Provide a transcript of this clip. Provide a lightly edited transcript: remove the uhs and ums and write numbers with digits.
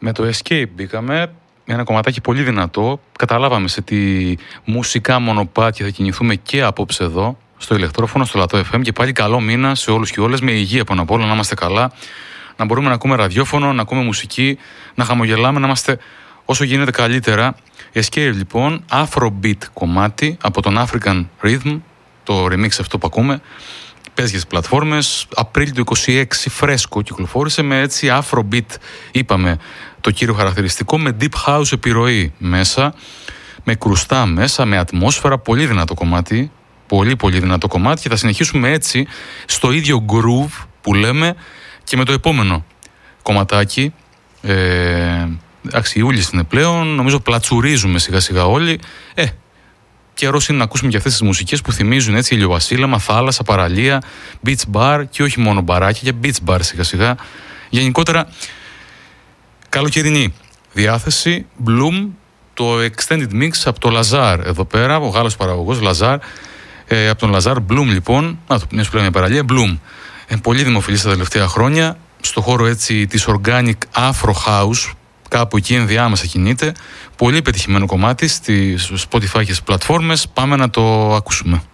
Με το Escape μπήκαμε, ένα κομματάκι πολύ δυνατό. Καταλάβαμε σε τι μουσικά μονοπάτια θα κινηθούμε και απόψε εδώ, στο ηλεκτρόφωνο, στο Λατό FM. Και πάλι καλό μήνα σε όλους και όλες, με υγεία πάνω απ' όλα, να είμαστε καλά, να μπορούμε να ακούμε ραδιόφωνο, να ακούμε μουσική, να χαμογελάμε, να είμαστε όσο γίνεται καλύτερα. Escape λοιπόν, Afrobeat κομμάτι από τον African Rhythm, το remix αυτό που ακούμε. Παίζει για τις πλατφόρμες, Απρίλιο του 26 φρέσκο κυκλοφόρησε, με έτσι Afrobeat, είπαμε, το κύριο χαρακτηριστικό, με Deep House επιρροή μέσα, με κρουστά μέσα, με ατμόσφαιρα, πολύ δυνατό κομμάτι, πολύ πολύ δυνατό κομμάτι, και θα συνεχίσουμε έτσι στο ίδιο groove που λέμε και με το επόμενο κομματάκι. Ιούλης είναι πλέον, νομίζω πλατσουρίζουμε σιγά σιγά όλοι. Καιρός είναι να ακούσουμε και αυτές τις μουσικές που θυμίζουν έτσι ηλιοβασίλαμα, θάλασσα, παραλία, beach bar, και όχι μόνο μπαράκια, και beach bar σιγά σιγά. Γενικότερα καλοκαιρινή διάθεση. Bloom, το extended mix από το Lazar εδώ πέρα, ο Γάλλος παραγωγός Lazar, από τον Lazar. Bloom λοιπόν, μια σου λέμε παραλία, Bloom. Πολύ δημοφιλή στα τελευταία χρόνια, στο χώρο έτσι της organic Afro House, κάπου εκεί ενδιάμεσα κινείται. Πολύ πετυχημένο κομμάτι στις Spotify και στις πλατφόρμες. Πάμε να το ακούσουμε.